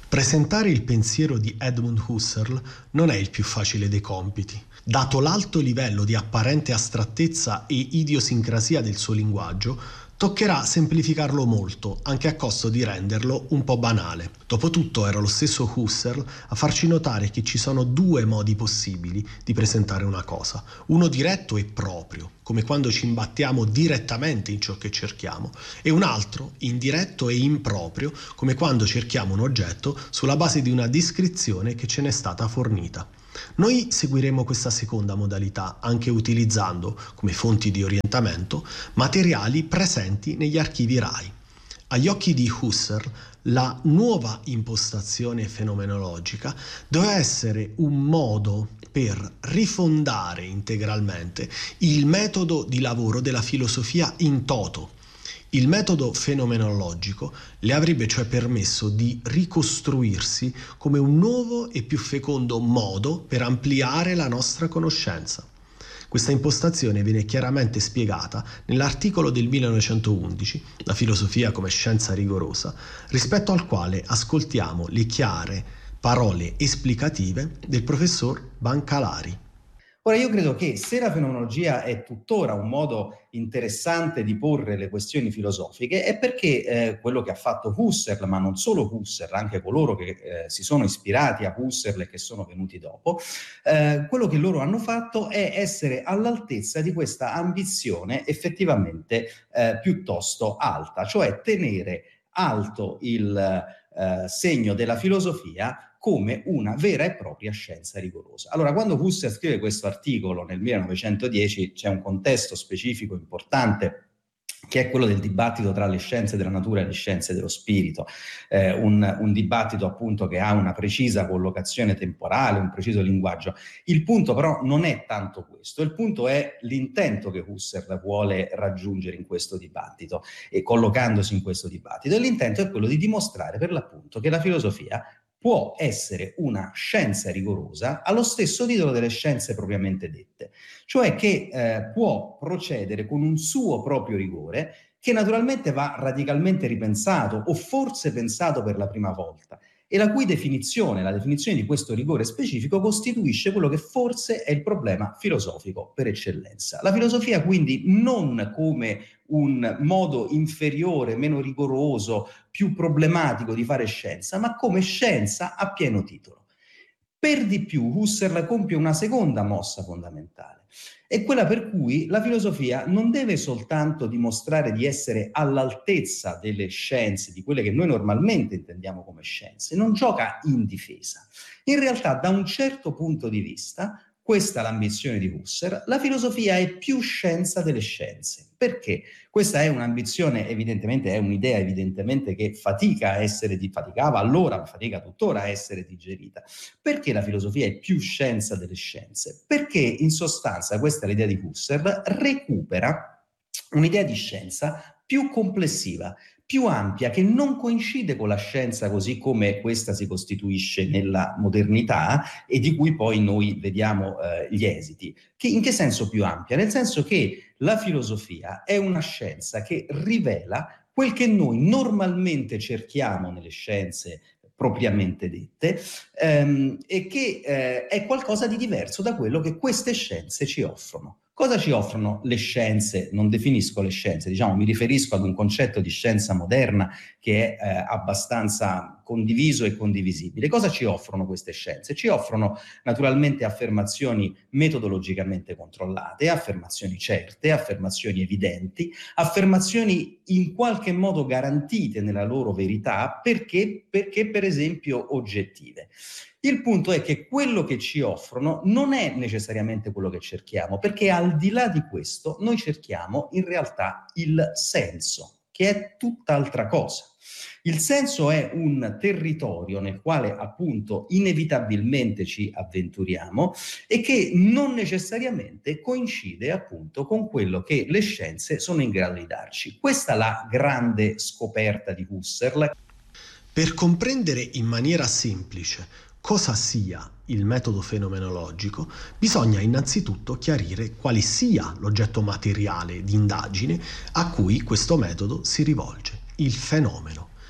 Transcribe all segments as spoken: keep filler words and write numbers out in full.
Presentare il pensiero di Edmund Husserl non è il più facile dei compiti. Dato l'alto livello di apparente astrattezza e idiosincrasia del suo linguaggio, toccherà semplificarlo molto, anche a costo di renderlo un po' banale. Dopotutto era lo stesso Husserl a farci notare che ci sono due modi possibili di presentare una cosa, uno diretto e proprio, come quando ci imbattiamo direttamente in ciò che cerchiamo, e un altro indiretto e improprio, come quando cerchiamo un oggetto sulla base di una descrizione che ce n'è stata fornita. Noi seguiremo questa seconda modalità anche utilizzando, come fonti di orientamento, materiali presenti negli archivi RAI. Agli occhi di Husserl, la nuova impostazione fenomenologica doveva essere un modo per rifondare integralmente il metodo di lavoro della filosofia in toto. Il metodo fenomenologico le avrebbe cioè permesso di ricostruirsi come un nuovo e più fecondo modo per ampliare la nostra conoscenza. Questa impostazione viene chiaramente spiegata nell'articolo del millenovecentoundici, La filosofia come scienza rigorosa, rispetto al quale ascoltiamo le chiare parole esplicative del professor Bancalari. Ora, io credo che se la fenomenologia è tuttora un modo interessante di porre le questioni filosofiche è perché eh, quello che ha fatto Husserl, ma non solo Husserl, anche coloro che eh, si sono ispirati a Husserl e che sono venuti dopo, eh, quello che loro hanno fatto è essere all'altezza di questa ambizione effettivamente eh, piuttosto alta, cioè tenere alto il eh, segno della filosofia come una vera e propria scienza rigorosa. Allora, quando Husserl scrive questo articolo nel millenovecentodieci, c'è un contesto specifico importante che è quello del dibattito tra le scienze della natura e le scienze dello spirito, eh, un, un dibattito appunto che ha una precisa collocazione temporale, un preciso linguaggio. Il punto però non è tanto questo, il punto è l'intento che Husserl vuole raggiungere in questo dibattito e collocandosi in questo dibattito, e l'intento è quello di dimostrare per l'appunto che la filosofia può essere una scienza rigorosa allo stesso titolo delle scienze propriamente dette, cioè che eh, può procedere con un suo proprio rigore che naturalmente va radicalmente ripensato o forse pensato per la prima volta, e la cui definizione, la definizione di questo rigore specifico, costituisce quello che forse è il problema filosofico per eccellenza. La filosofia quindi non come un modo inferiore, meno rigoroso, più problematico di fare scienza, ma come scienza a pieno titolo. Per di più, Husserl compie una seconda mossa fondamentale, è quella per cui la filosofia non deve soltanto dimostrare di essere all'altezza delle scienze, di quelle che noi normalmente intendiamo come scienze, non gioca in difesa. In realtà, da un certo punto di vista, questa è l'ambizione di Husserl, la filosofia è più scienza delle scienze. Perché? Questa è un'ambizione, evidentemente, è un'idea evidentemente che fatica a essere, di, faticava allora, ma fatica tuttora a essere digerita. Perché la filosofia è più scienza delle scienze? Perché in sostanza, questa è l'idea di Husserl, recupera un'idea di scienza più complessiva, più ampia, che non coincide con la scienza così come questa si costituisce nella modernità e di cui poi noi vediamo eh, gli esiti. Che, in che senso più ampia? Nel senso che la filosofia è una scienza che rivela quel che noi normalmente cerchiamo nelle scienze propriamente dette ehm, e che eh, è qualcosa di diverso da quello che queste scienze ci offrono. Cosa ci offrono le scienze? Non definisco le scienze, diciamo, mi riferisco ad un concetto di scienza moderna che è eh, abbastanza condiviso e condivisibile. Cosa ci offrono queste scienze? Ci offrono naturalmente affermazioni metodologicamente controllate, affermazioni certe, affermazioni evidenti, affermazioni in qualche modo garantite nella loro verità, perché, perché per esempio oggettive. Il punto è che quello che ci offrono non è necessariamente quello che cerchiamo, perché al di là di questo noi cerchiamo in realtà il senso, che è tutt'altra cosa. Il senso è un territorio nel quale appunto inevitabilmente ci avventuriamo e che non necessariamente coincide appunto con quello che le scienze sono in grado di darci. Questa è la grande scoperta di Husserl. Per comprendere in maniera semplice cosa sia il metodo fenomenologico, bisogna innanzitutto chiarire quale sia l'oggetto materiale di indagine a cui questo metodo si rivolge, il fenomeno.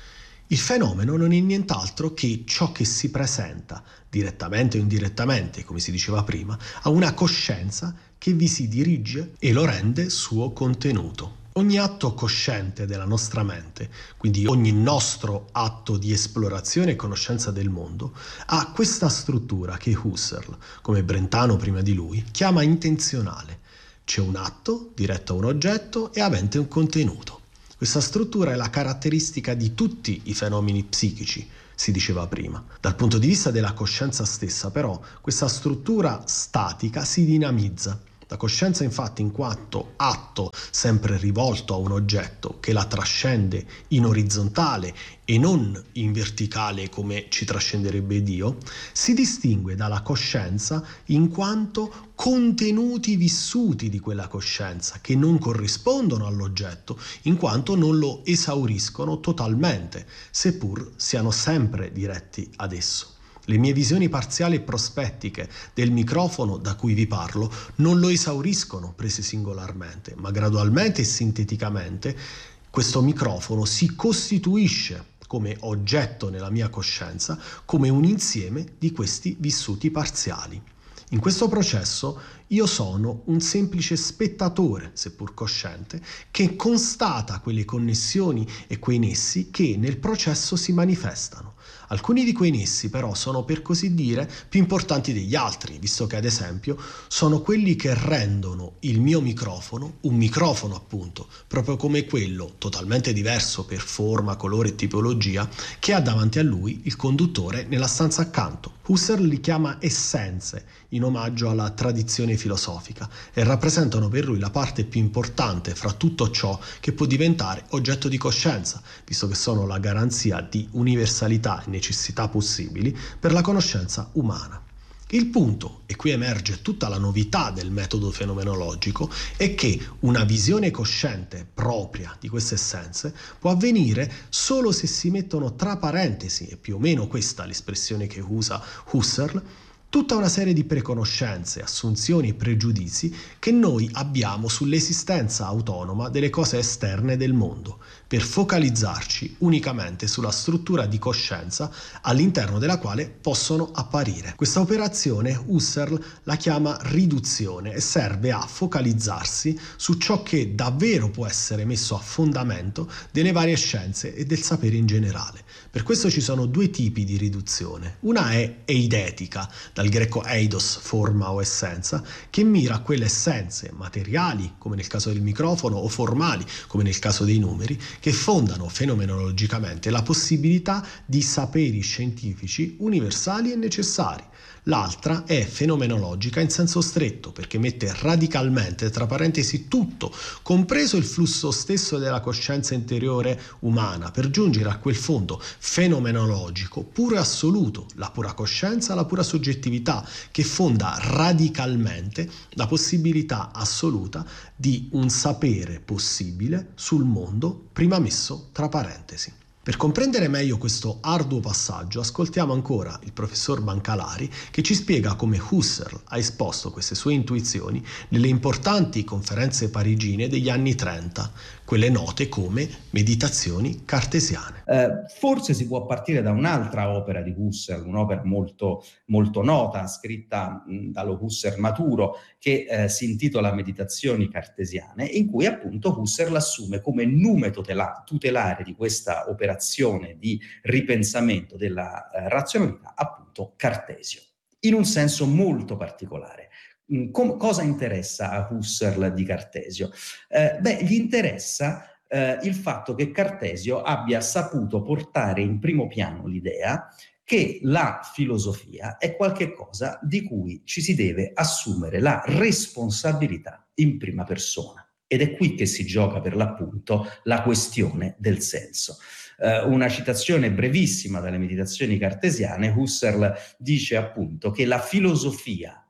Il fenomeno non è nient'altro che ciò che si presenta, direttamente o indirettamente, come si diceva prima, a una coscienza che vi si dirige e lo rende suo contenuto. Ogni atto cosciente della nostra mente, quindi ogni nostro atto di esplorazione e conoscenza del mondo, ha questa struttura che Husserl, come Brentano prima di lui, chiama intenzionale. C'è un atto diretto a un oggetto e avente un contenuto. Questa struttura è la caratteristica di tutti i fenomeni psichici, si diceva prima. Dal punto di vista della coscienza stessa, però, questa struttura statica si dinamizza. La coscienza, infatti, in quanto atto sempre rivolto a un oggetto che la trascende in orizzontale e non in verticale come ci trascenderebbe Dio, si distingue dalla coscienza in quanto contenuti vissuti di quella coscienza che non corrispondono all'oggetto, in quanto non lo esauriscono totalmente, seppur siano sempre diretti ad esso. Le mie visioni parziali e prospettiche del microfono da cui vi parlo non lo esauriscono prese singolarmente, ma gradualmente e sinteticamente questo microfono si costituisce come oggetto nella mia coscienza, come un insieme di questi vissuti parziali. In questo processo io sono un semplice spettatore, seppur cosciente, che constata quelle connessioni e quei nessi che nel processo si manifestano. Alcuni di quei nessi però sono, per così dire, più importanti degli altri, visto che ad esempio sono quelli che rendono il mio microfono un microfono, appunto, proprio come quello, totalmente diverso per forma, colore e tipologia, che ha davanti a lui il conduttore nella stanza accanto. Husserl li chiama essenze, in omaggio alla tradizione filosofica, e rappresentano per lui la parte più importante fra tutto ciò che può diventare oggetto di coscienza, visto che sono la garanzia di universalità e necessità possibili per la conoscenza umana. Il punto, e qui emerge tutta la novità del metodo fenomenologico, è che una visione cosciente propria di queste essenze può avvenire solo se si mettono tra parentesi, e più o meno questa è l'espressione che usa Husserl, tutta una serie di preconoscenze, assunzioni e pregiudizi che noi abbiamo sull'esistenza autonoma delle cose esterne del mondo, per focalizzarci unicamente sulla struttura di coscienza all'interno della quale possono apparire. Questa operazione Husserl la chiama riduzione e serve a focalizzarsi su ciò che davvero può essere messo a fondamento delle varie scienze e del sapere in generale. Per questo ci sono due tipi di riduzione. Una è eidetica, dal greco eidos, forma o essenza, che mira a quelle essenze materiali, come nel caso del microfono, o formali, come nel caso dei numeri, che fondano fenomenologicamente la possibilità di saperi scientifici universali e necessari. L'altra è fenomenologica in senso stretto, perché mette radicalmente tra parentesi tutto, compreso il flusso stesso della coscienza interiore umana, per giungere a quel fondo fenomenologico puro e assoluto, la pura coscienza, la pura soggettività, che fonda radicalmente la possibilità assoluta di un sapere possibile sul mondo prima messo tra parentesi. Per comprendere meglio questo arduo passaggio, ascoltiamo ancora il professor Bancalari che ci spiega come Husserl ha esposto queste sue intuizioni nelle importanti conferenze parigine degli anni trenta, quelle note come meditazioni cartesiane. Eh, forse si può partire da un'altra opera di Husserl, un'opera molto, molto nota, scritta mh, dallo Husserl maturo, che eh, si intitola Meditazioni cartesiane, in cui appunto Husserl assume come nume tutela- tutelare di questa operazione di ripensamento della eh, razionalità appunto Cartesio, in un senso molto particolare. Com- cosa interessa a Husserl di Cartesio? Eh, beh, gli interessa eh, il fatto che Cartesio abbia saputo portare in primo piano l'idea che la filosofia è qualcosa di cui ci si deve assumere la responsabilità in prima persona. Ed è qui che si gioca per l'appunto la questione del senso. Eh, una citazione brevissima dalle meditazioni cartesiane, Husserl dice appunto che la filosofia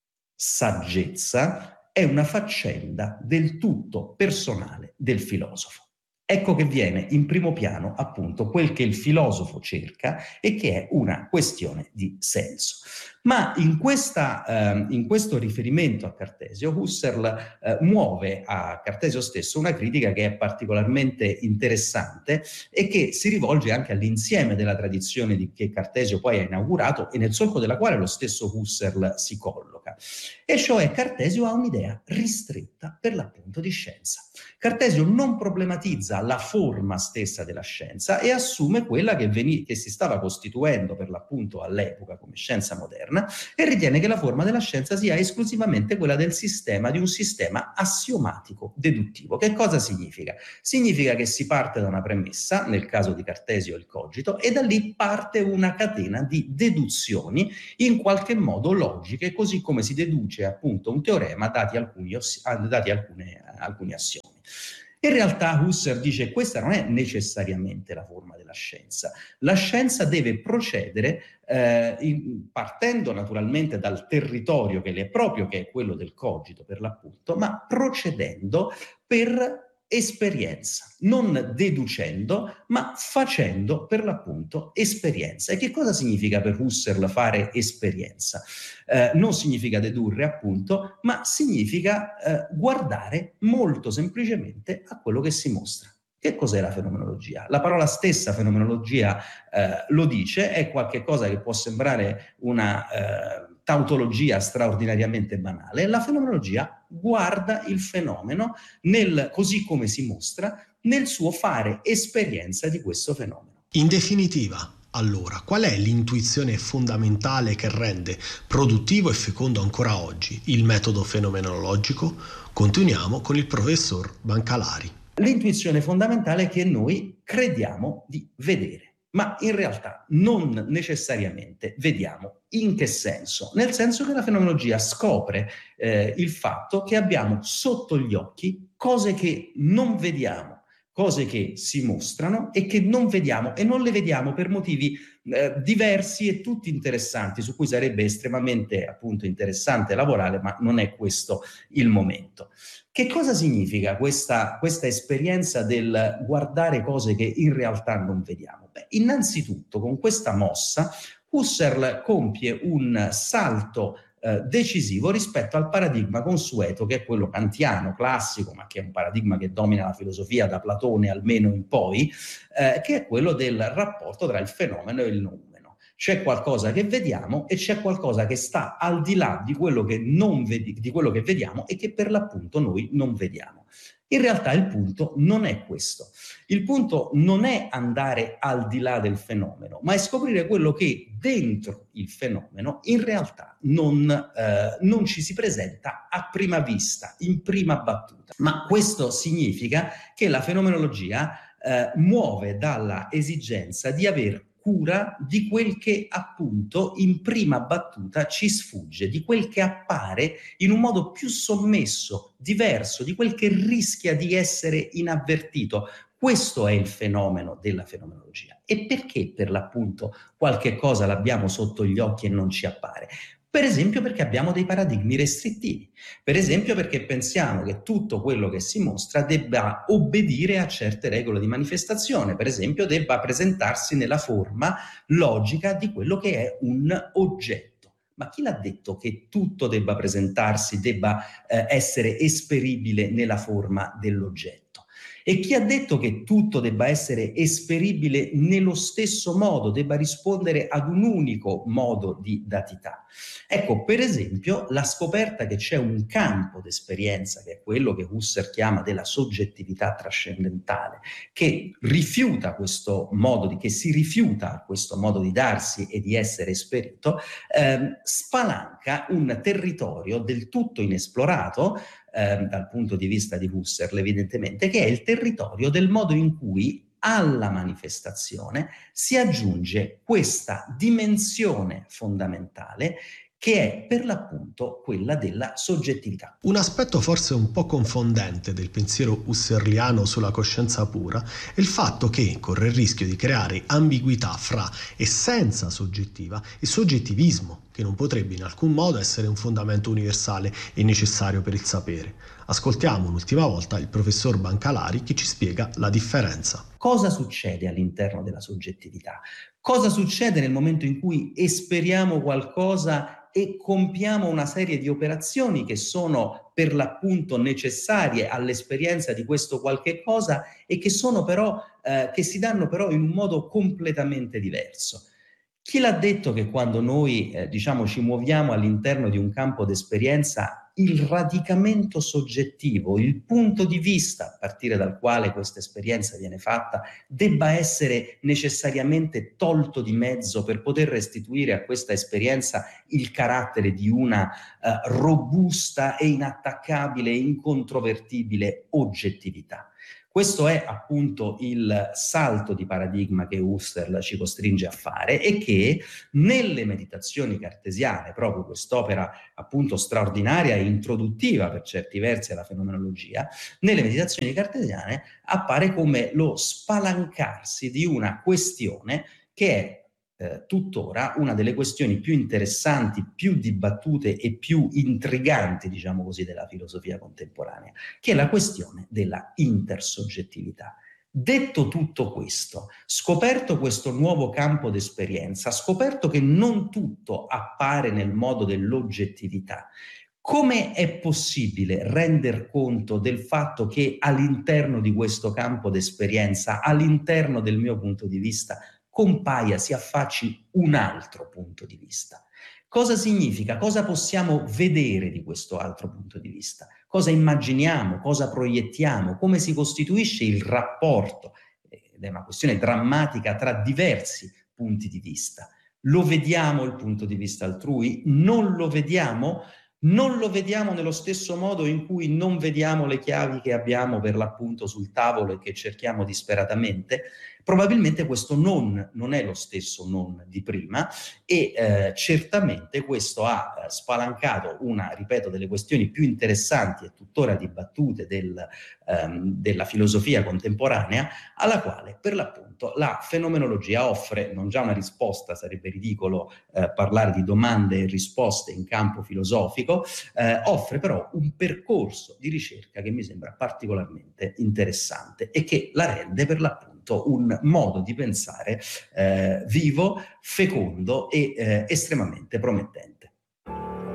saggezza è una faccenda del tutto personale del filosofo. Ecco che viene in primo piano appunto quel che il filosofo cerca e che è una questione di senso. Ma in, questa, eh, in questo riferimento a Cartesio, Husserl eh, muove a Cartesio stesso una critica che è particolarmente interessante e che si rivolge anche all'insieme della tradizione di, che Cartesio poi ha inaugurato e nel solco della quale lo stesso Husserl si colloca. E cioè Cartesio ha un'idea ristretta per l'appunto di scienza. Cartesio non problematizza la forma stessa della scienza e assume quella che, veni- che si stava costituendo per l'appunto all'epoca come scienza moderna e ritiene che la forma della scienza sia esclusivamente quella del sistema, di un sistema assiomatico deduttivo. Che cosa significa? Significa che si parte da una premessa, nel caso di Cartesio il cogito, e da lì parte una catena di deduzioni in qualche modo logiche, così come si deduce appunto un teorema dati alcuni, dati alcune, alcuni assiomi. In realtà Husserl dice che questa non è necessariamente la forma della scienza. La scienza deve procedere eh, in, partendo naturalmente dal territorio che le è proprio, che è quello del cogito per l'appunto, ma procedendo per esperienza, non deducendo, ma facendo per l'appunto esperienza. E che cosa significa per Husserl fare esperienza? Eh, non significa dedurre, appunto, ma significa eh, guardare molto semplicemente a quello che si mostra. Che cos'è la fenomenologia? La parola stessa fenomenologia eh, lo dice, è qualcosa che può sembrare una eh, tautologia straordinariamente banale. La fenomenologia guarda il fenomeno nel, così come si mostra nel suo fare esperienza di questo fenomeno. In definitiva, allora, qual è l'intuizione fondamentale che rende produttivo e fecondo ancora oggi il metodo fenomenologico? Continuiamo con il professor Bancalari. L'intuizione fondamentale è che noi crediamo di vedere, ma in realtà non necessariamente vediamo. In che senso? Nel senso che la fenomenologia scopre eh, il fatto che abbiamo sotto gli occhi cose che non vediamo, cose che si mostrano e che non vediamo, e non le vediamo per motivi eh, diversi e tutti interessanti, su cui sarebbe estremamente appunto interessante lavorare, ma non è questo il momento. Che cosa significa questa, questa esperienza del guardare cose che in realtà non vediamo? Beh, innanzitutto con questa mossa Husserl compie un salto eh, decisivo rispetto al paradigma consueto, che è quello kantiano, classico, ma che è un paradigma che domina la filosofia da Platone almeno in poi, eh, che è quello del rapporto tra il fenomeno e il noumeno. C'è qualcosa che vediamo e c'è qualcosa che sta al di là di quello che, non vedi, di quello che vediamo e che per l'appunto noi non vediamo. In realtà il punto non è questo. Il punto non è andare al di là del fenomeno, ma è scoprire quello che dentro il fenomeno in realtà non, eh, non ci si presenta a prima vista, in prima battuta. Ma questo significa che la fenomenologia eh, muove dalla esigenza di aver cura di quel che appunto in prima battuta ci sfugge, di quel che appare in un modo più sommesso, diverso, di quel che rischia di essere inavvertito. Questo è il fenomeno della fenomenologia. E perché per l'appunto qualche cosa l'abbiamo sotto gli occhi e non ci appare? Per esempio perché abbiamo dei paradigmi restrittivi, per esempio perché pensiamo che tutto quello che si mostra debba obbedire a certe regole di manifestazione, per esempio debba presentarsi nella forma logica di quello che è un oggetto. Ma chi l'ha detto che tutto debba presentarsi, debba eh, essere esperibile nella forma dell'oggetto? E chi ha detto che tutto debba essere esperibile nello stesso modo, debba rispondere ad un unico modo di datità? Ecco, per esempio, la scoperta che c'è un campo d'esperienza, che è quello che Husserl chiama della soggettività trascendentale, che rifiuta questo modo di, che si rifiuta a questo modo di darsi e di essere esperito, eh, spalanca un territorio del tutto inesplorato, eh, dal punto di vista di Husserl, evidentemente, che è il territorio del modo in cui alla manifestazione si aggiunge questa dimensione fondamentale che è per l'appunto quella della soggettività. Un aspetto forse un po' confondente del pensiero husserliano sulla coscienza pura è il fatto che corre il rischio di creare ambiguità fra essenza soggettiva e soggettivismo, che non potrebbe in alcun modo essere un fondamento universale e necessario per il sapere. Ascoltiamo un'ultima volta il professor Bancalari che ci spiega la differenza. Cosa succede all'interno della soggettività? Cosa succede nel momento in cui esperiamo qualcosa e compiamo una serie di operazioni che sono per l'appunto necessarie all'esperienza di questo qualche cosa e che sono però, eh, che si danno però in un modo completamente diverso? Chi l'ha detto che quando noi, eh, diciamo, ci muoviamo all'interno di un campo d'esperienza, il radicamento soggettivo, il punto di vista a partire dal quale questa esperienza viene fatta, debba essere necessariamente tolto di mezzo per poter restituire a questa esperienza il carattere di una eh, robusta e inattaccabile e incontrovertibile oggettività? Questo è appunto il salto di paradigma che Husserl ci costringe a fare e che nelle meditazioni cartesiane, proprio quest'opera appunto straordinaria e introduttiva per certi versi alla fenomenologia, nelle meditazioni cartesiane appare come lo spalancarsi di una questione che è eh, tuttora una delle questioni più interessanti, più dibattute e più intriganti, diciamo così, della filosofia contemporanea, che è la questione della intersoggettività. Detto tutto questo, scoperto questo nuovo campo d'esperienza, scoperto che non tutto appare nel modo dell'oggettività, come è possibile render conto del fatto che all'interno di questo campo d'esperienza, all'interno del mio punto di vista, compaia, si affacci un altro punto di vista? Cosa significa? Cosa possiamo vedere di questo altro punto di vista? Cosa immaginiamo? Cosa proiettiamo? Come si costituisce il rapporto? Ed è una questione drammatica tra diversi punti di vista. Lo vediamo il punto di vista altrui? Non lo vediamo? Non lo vediamo nello stesso modo in cui non vediamo le chiavi che abbiamo per l'appunto sul tavolo e che cerchiamo disperatamente? Probabilmente questo non non è lo stesso non di prima e eh, certamente questo ha eh, spalancato una, ripeto, delle questioni più interessanti e tuttora dibattute del, ehm, della filosofia contemporanea, alla quale per l'appunto la fenomenologia offre non già una risposta, sarebbe ridicolo eh, parlare di domande e risposte in campo filosofico, eh, offre però un percorso di ricerca che mi sembra particolarmente interessante e che la rende per l'appunto un modo di pensare eh, vivo, fecondo e eh, estremamente promettente.